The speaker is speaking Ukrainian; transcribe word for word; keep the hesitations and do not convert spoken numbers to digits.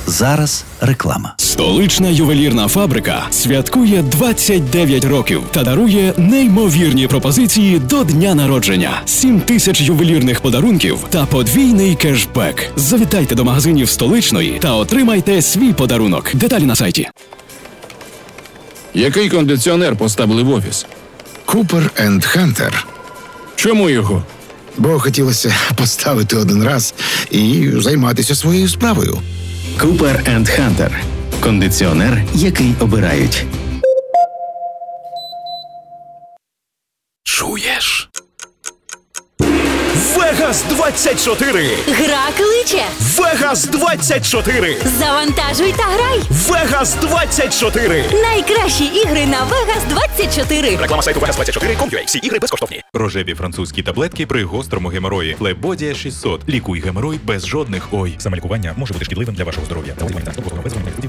Зараз реклама. Столична ювелірна фабрика святкує двадцять дев'ять років та дарує неймовірні пропозиції до дня народження. сім тисяч ювелірних подарунків та подвійний кешбек. Завітайте до магазинів Столичної та отримайте свій подарунок. Деталі на сайті. Який кондиціонер поставили в офіс? Купер енд Хантер. Чому його? Бо хотілося поставити один раз і займатися своєю справою. Купер енд Хантер. Кондиціонер, який обирають. Чуєш? Вегас двадцять чотири! Гра кличе! Вегас двадцять чотири! Завантажуй та грай! Вегас двадцять чотири! Найкращі ігри на Вегас двадцять чотири! Реклама сайту вегас двадцять чотири крапка ком крапка ю а. Всі ігри безкоштовні. Рожеві французькі таблетки при гострому геморої. Флебодія шістсот. Лікуй геморой без жодних ой. Саме лікування може бути шкідливим для вашого здоров'я.